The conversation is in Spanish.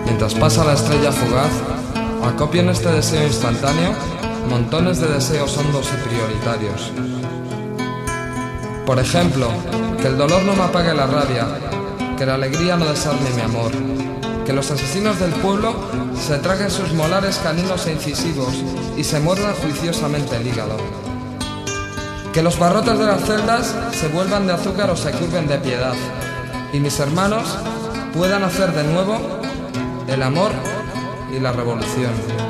Mientras pasa la estrella fugaz, acopio en este deseo instantáneo montones de deseos hondos y prioritarios. Por ejemplo, que el dolor no me apague la rabia, que la alegría no desarme mi amor, que los asesinos del pueblo se traguen sus molares caninos e incisivos y se muerdan juiciosamente el hígado, que los barrotes de las celdas se vuelvan de azúcar o se curven de piedad, y mis hermanos puedan hacer de nuevo el amor y la revolución.